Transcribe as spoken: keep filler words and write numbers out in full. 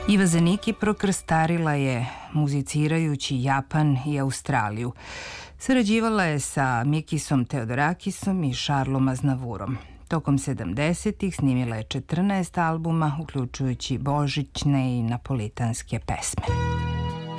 Iva Zaniki prokrstarila je muzicirajući Japan i Australiju. Sarađivala je sa Mikisom Teodorakisom i Šarlom Aznavurom. Tokom sedamdesetih snimila je četrnaest albuma, uključujući božićne i napolitanske pesme.